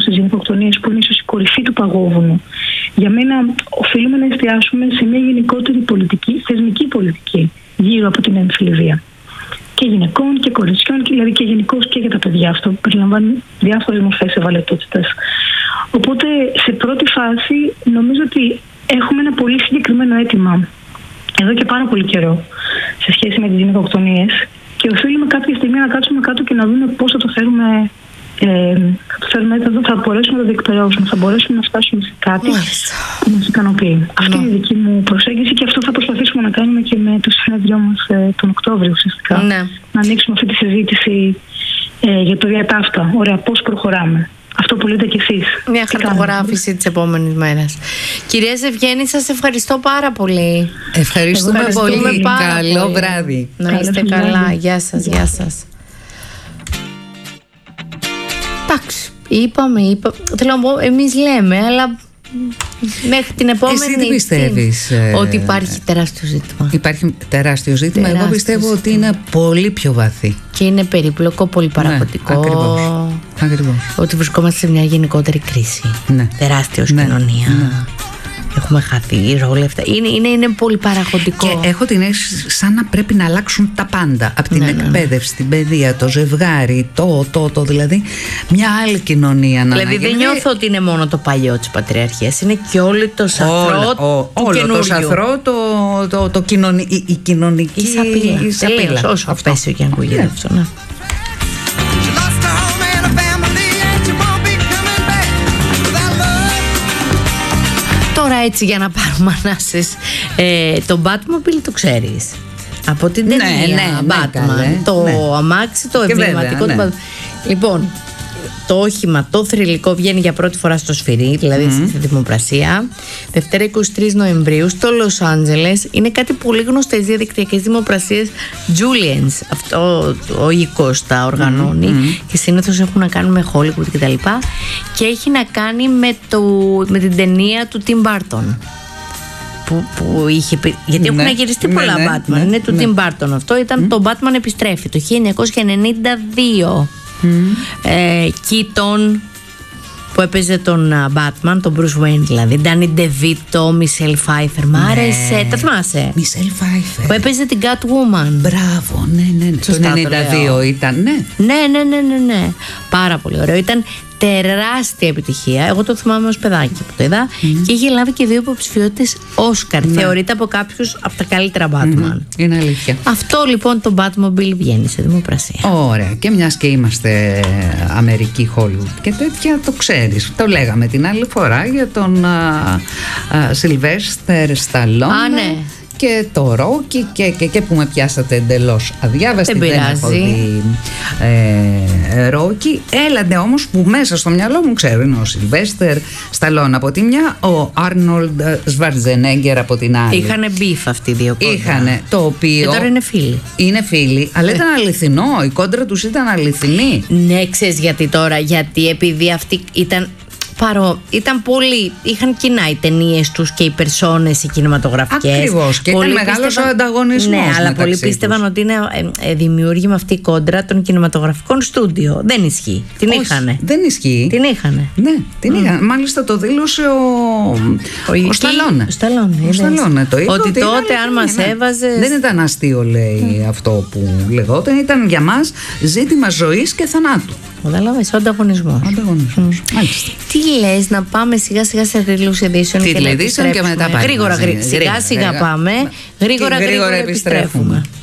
στις γυναικοκτονίες, που είναι ίσως η κορυφή του παγόβουνου, για μένα οφείλουμε να εστιάσουμε σε μια γενικότερη πολιτική, θεσμική πολιτική, γύρω από την έμφυλη βία. Και γυναικών και κοριτσιών, δηλαδή και γενικώς και για τα παιδιά. Αυτό περιλαμβάνει διάφορες μορφές ευαλωτότητας. Οπότε, σε πρώτη φάση, νομίζω ότι έχουμε ένα πολύ συγκεκριμένο αίτημα εδώ και πάρα πολύ καιρό σε σχέση με τις γυναικοκτονίες, και οφείλουμε κάποια στιγμή να κάτσουμε κάτω και να δούμε πώς θα το φέρουμε. Θα μπορέσουμε να το διεκπαιρεώσουμε, θα μπορέσουμε να φτάσουμε σε κάτι που μας ικανοποιεί. Αυτή είναι η δική μου προσέγγιση, και αυτό θα προσπαθήσουμε να κάνουμε και με το συνέδριό μας τον Οκτώβριο, ουσιαστικά. Να ανοίξουμε αυτή τη συζήτηση για το διατάφτα. Ωραία, πώς προχωράμε. Αυτό που λέτε κι εσείς. Μια χαρτογράφηση της επόμενης μέρας. Κυρία Ζευγένη, σας ευχαριστώ πάρα πολύ. Ευχαριστούμε πολύ. Καλό βράδυ. Να είστε καλά. Γεια σας, γεια σας. Εντάξει, είπαμε. Θέλω να πω, εμείς λέμε, αλλά μέχρι την επόμενη. Εσύ τι πιστεύεις? Ότι υπάρχει τεράστιο ζήτημα. Υπάρχει τεράστιο ζήτημα. Εγώ πιστεύω ότι είναι πολύ πιο βαθύ. Και είναι περίπλοκο, πολύ παραγωγικό. Ακριβώς. Ότι βρισκόμαστε σε μια γενικότερη κρίση. Τεράστια ως κοινωνία. Έχουμε χαθεί ρόλο αυτά. Είναι πολύ παραγωγικό. Και έχω την αίσθηση σαν να πρέπει να αλλάξουν τα πάντα. Από την εκπαίδευση, την παιδεία, το ζευγάρι, δηλαδή μια άλλη κοινωνία να Δηλαδή δεν νιώθω ότι είναι μόνο το παλιό της πατριαρχίας. Είναι και όλο το σαθρό του καινούριου. Το σαθρό, η κοινωνική σαπίλα. Όσο απέσιο και αν ακούγεται αυτό. Τώρα έτσι, για να πάρουμε ανάσες, το Batmobile το ξέρεις από την ταινία Batman, το αμάξι, το εμβληματικό του Batman. Λοιπόν, το όχημα, το θρυλικό, βγαίνει για πρώτη φορά στο Σφυρί, δηλαδή στη δημοπρασία, Δευτέρα 23 Νοεμβρίου στο Λος Άντζελες. Είναι κάτι πολύ γνωστό στις διαδικτυακές δημοπρασίες. Julians, αυτό ο οίκος τα οργανώνει και συνήθως έχουν να κάνουν με Hollywood κτλ. Και έχει να κάνει με την ταινία του Tim Burton. Που είχε πει, γιατί έχουν γυριστεί πολλά Batman. Είναι του Tim Burton αυτό. Ήταν το Batman επιστρέφει το 1992. Keaton που έπαιζε τον Batman, τον Bruce Wayne δηλαδή, Danny DeVito, Michelle Pfeiffer. Μ' άρεσε, τα θυμάσαι? Michelle Pfeiffer που έπαιζε την Catwoman. Μπράβο, ναι. Το 92 ήταν, ναι. Πάρα πολύ ωραίο. Ήταν τεράστια επιτυχία. Εγώ το θυμάμαι ως παιδάκι που το είδα και είχε λάβει και 2 υποψηφιότητες Όσκαρ. Θεωρείται από κάποιους από τα καλύτερα Batman. Είναι αλήθεια. Αυτό λοιπόν το Batmobile βγαίνει σε δημοπρασία. Ωραία. Και μιας και είμαστε Αμερική, Hollywood και τέτοια, το ξέρεις. Το λέγαμε την άλλη φορά για τον Sylvester Stallone. Ναι. Και το Ρόκι και που με πιάσατε εντελώς αδιάβαστη. Δεν έχω δει Ρόκι. Έλαντε όμως που μέσα στο μυαλό μου ξέρω είναι ο Σιλβέστερ Σταλόν από τη μια, ο Άρνολντ Σβαρτζενέγκερ από την άλλη. Είχανε μπιφ αυτοί οι δύο κόντρα. Είχανε, το οποίο. Και τώρα είναι φίλοι. Είναι φίλοι, αλλά ήταν αληθινό. Η κόντρα τους ήταν αληθινή. Ναι, ξέρεις γιατί τώρα? Γιατί επειδή αυτοί ήταν πολύ. Είχαν κοινά οι ταινίες τους και οι περσόνες, οι κινηματογραφικές. Ακριβώς. Και ήταν μεγάλος ο ανταγωνισμός. Ναι, αλλά πολλοί πίστευαν ότι είναι δημιούργημα αυτή η κόντρα των κινηματογραφικών στούντιο. Δεν ισχύει. Την είχανε. Δεν ισχύει. Την είχανε. Ναι, την είχανε. Μάλιστα το δήλωσε ο Σταλόνε. Ο Σταλόνε το είπε. Ότι τότε αν μας έβαζε. Δεν ήταν αστείο, λέει αυτό που λεγόταν. Ήταν για μας ζήτημα ζωής και θανάτου. Κατάλαβες, ο ανταγωνισμός. Μάλιστα. Τι λες, να πάμε σιγά σιγά σε Titles Edition και να επιστρέψουμε. Γρήγορα, σιγά σιγά πάμε. Γρήγορα επιστρέφουμε.